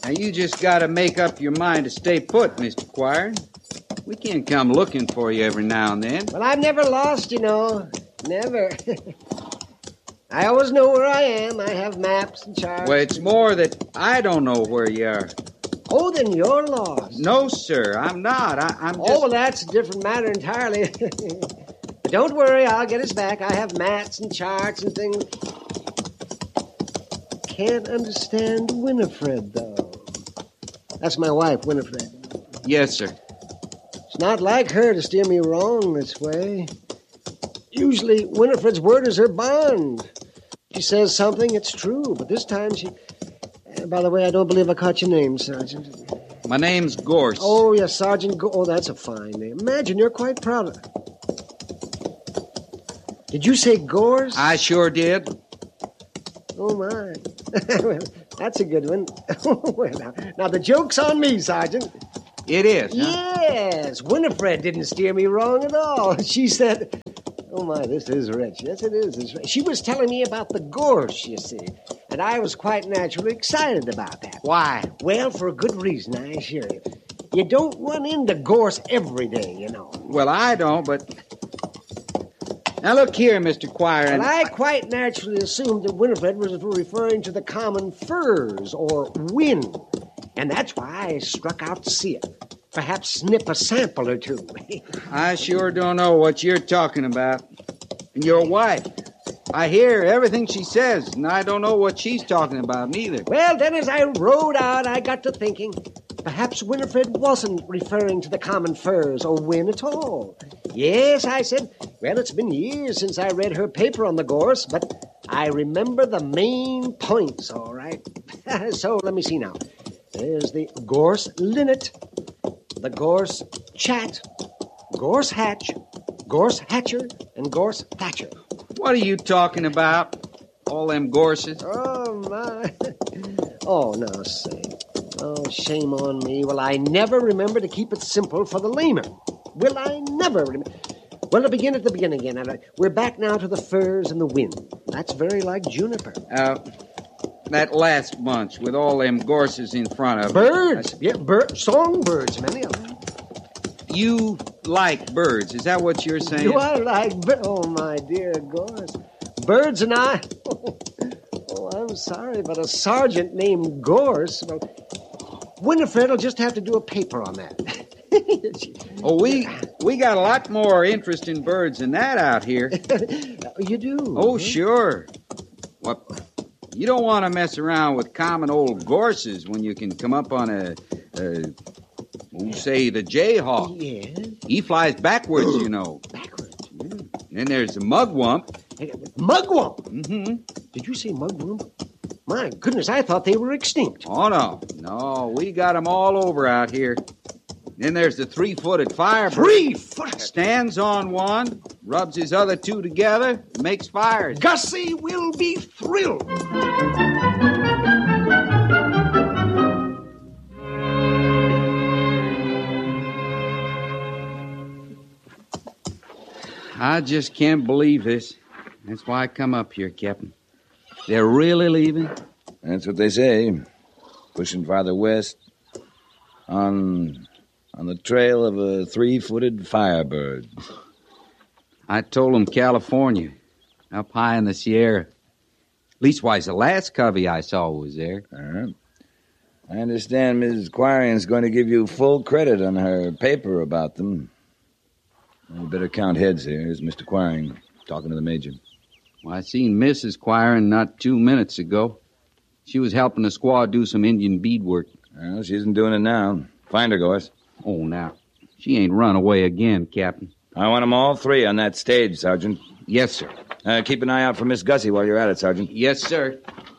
Now, you just gotta make up your mind to stay put, Mr. Quire. We can't come looking for you every now and then. Well, I've never lost, you know. Never. I always know where I am. I have maps and charts. Well, it's more that I don't know where you are. Oh, then you're lost. No, sir, I'm not. I'm just... Oh, well, that's a different matter entirely. But don't worry, I'll get us back. I have maps and charts and things. Can't understand Winifred, though. That's my wife, Winifred. Yes, sir. It's not like her to steer me wrong this way. Usually, Winifred's word is her bond. She says something, it's true. But this time she... by the way, I don't believe I caught your name, Sergeant. My name's Gorse. Oh, yes, Sergeant Oh, that's a fine name. Imagine you're quite proud of it. Did you say Gorse? I sure did. Oh, my. Well, that's a good one. Well, now, the joke's on me, Sergeant. It is, huh? Yes. Winifred didn't steer me wrong at all. She said... Oh, my, this is rich. Yes, it is. It's rich. She was telling me about the gorse, you see. And I was quite naturally excited about that. Why? Well, for a good reason, I assure you. You don't run into gorse every day, you know. Well, I don't, but... Now, look here, Mr. Quire. Well, I quite naturally assumed that Winifred was referring to the common furs, or wind. And that's why I struck out to see it. Perhaps snip a sample or two. I sure don't know what you're talking about. And your wife. I hear everything she says, and I don't know what she's talking about neither. Well, then as I rode out, I got to thinking, perhaps Winifred wasn't referring to the common furs or wind at all. Yes, I said, well, it's been years since I read her paper on the gorse, but I remember the main points, all right. So let me see now. There's the gorse linnet, the gorse chat, gorse hatch, gorse hatcher, and gorse thatcher. What are you talking about? All them gorses? Oh, my. Oh, no, say. Oh, shame on me. Well, I never remember to keep it simple for the layman. Will I never remember? Well, to begin at the beginning again. We're back now to the furs and the wind. That's very like juniper. That last bunch with all them gorses in front of it. Birds. Yeah, songbirds, many of them. You like birds. Is that what you're saying? Do I like birds? Oh, my dear gorse. Birds and I... Oh, I'm sorry, but a sergeant named Gorse... Well, Winifred will just have to do a paper on that. Oh, we got a lot more interest in birds than that out here. You do? Oh, sure. What? You don't want to mess around with common old gorses when you can come up on say, the jayhawk. Yes. He flies backwards, you know. Backwards? Then there's the mugwump. Mugwump? Mm-hmm. Did you say mugwump? My goodness, I thought they were extinct. Oh, no. No, we got them all over out here. Then there's the three-footed firebird. Three-footed? Stands on one, rubs his other two together, makes fires. Gussie will be thrilled. I just can't believe this. That's why I come up here, Captain. They're really leaving? That's what they say. Pushing farther west on the trail of a three-footed firebird. I told them California, up high in the Sierra. Leastwise, the last covey I saw was there. I understand Mrs. Quarian's going to give you full credit on her paper about them. You better count heads here. Here's Mr. Quarian talking to the major. Well, I seen Mrs. Quirian not 2 minutes ago. She was helping the squaw do some Indian beadwork. Well, she isn't doing it now. Find her, Gorse. Oh, now, she ain't run away again, Captain. I want them all three on that stage, Sergeant. Yes, sir. Keep an eye out for Miss Gussie while you're at it, Sergeant. Yes, sir.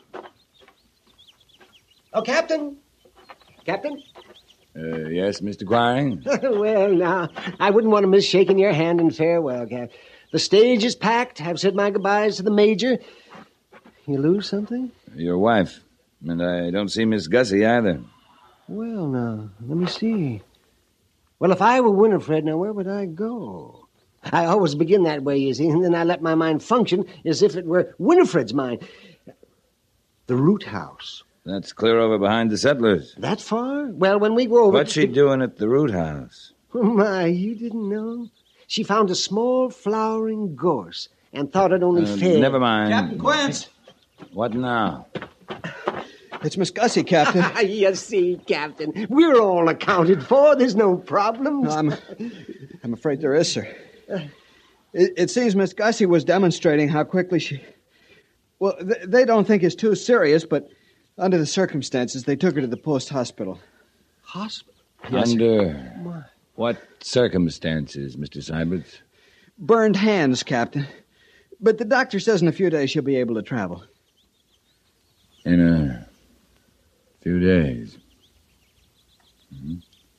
Oh, Captain? Captain? Yes, Mr. Quarian? Well, now, I wouldn't want to miss shaking your hand in farewell, Cap. The stage is packed. I've said my goodbyes to the major. You lose something? Your wife. And I don't see Miss Gussie either. Well, now, let me see. Well, if I were Winifred, now, where would I go? I always begin that way, you see, and then I let my mind function as if it were Winifred's mind. The root house. That's clear over behind the settlers. That far? Well, when we go over... What's she doing at the root house? Oh, my, you didn't know? She found a small flowering gorse and thought it only fair. Never mind. Captain Quince! What now? It's Miss Gussie, Captain. You see, Captain, we're all accounted for. There's no problems. I'm afraid there is, sir. It seems Miss Gussie was demonstrating how quickly she... Well, they don't think it's too serious, but under the circumstances, they took her to the post hospital. Hospital? Yes, Under what circumstances, Mr. Syberts? Burned hands, Captain. But the doctor says in a few days she'll be able to travel. In a few days. Mm-hmm.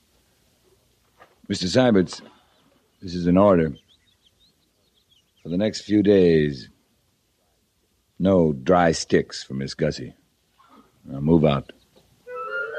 Mr. Syberts, this is an order. For the next few days, no dry sticks for Miss Gussie. Now move out.